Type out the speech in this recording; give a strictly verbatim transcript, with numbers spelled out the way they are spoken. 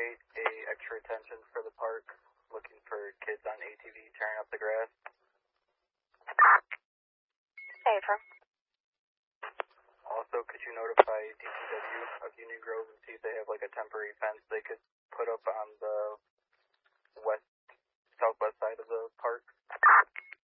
create a extra attention for the park, looking for kids on A T V tearing up the grass. Hey, from. Also, could you notify D P W of Union Grove and see if they have like a temporary fence they could put up on the west, southwest side of the park?